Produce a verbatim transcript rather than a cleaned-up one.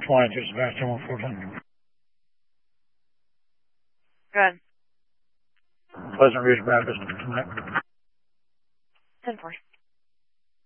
twenty-two, Sebastian, one fourteen. Good. Pleasant Ridge Baptist, tonight. ten four.